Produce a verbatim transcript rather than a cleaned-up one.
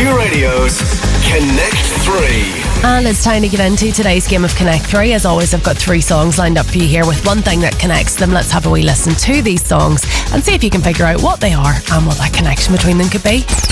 Q Radio's Connect three. And it's time to get into today's game of Connect three. As always, I've got three songs lined up for you here with one thing that connects them. Let's have a wee listen to these songs and see if you can figure out what they are and what that connection between them could be.